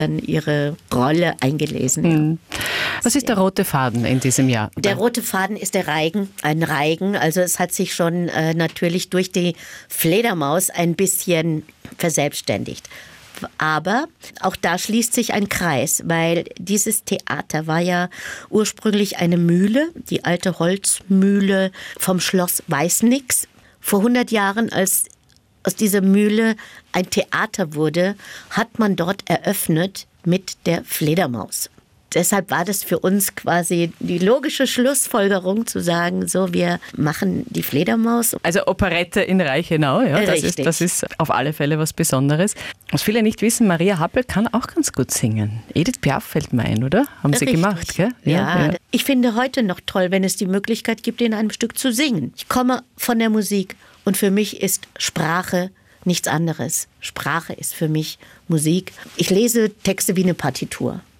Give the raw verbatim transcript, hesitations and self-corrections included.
ihre Rolle eingelesen. Mhm. Was ist der rote Faden in diesem Jahr? Der rote Faden ist der Reigen, ein Reigen. Also es hat sich schon äh, natürlich durch die Fledermaus ein bisschen verselbstständigt. Aber auch da schließt sich ein Kreis, weil dieses Theater war ja ursprünglich eine Mühle, die alte Holzmühle vom Schloss Weißnix. Vor hundert Jahren, als aus dieser Mühle ein Theater wurde, hat man dort eröffnet mit der Fledermaus. Deshalb war das für uns quasi die logische Schlussfolgerung zu sagen, so, wir machen die Fledermaus. Also Operette in Reichenau, ja, das ist, das ist auf alle Fälle was Besonderes. Was viele nicht wissen, Maria Happel kann auch ganz gut singen. Edith Piaf fällt mir ein, oder? Haben Sie Richtig. gemacht, gell? Ja, ja, ja. Ich finde heute noch toll, wenn es die Möglichkeit gibt, in einem Stück zu singen. Ich komme von der Musik und für mich ist Sprache nichts anderes. Sprache ist für mich Musik. Ich lese Texte wie eine Partitur.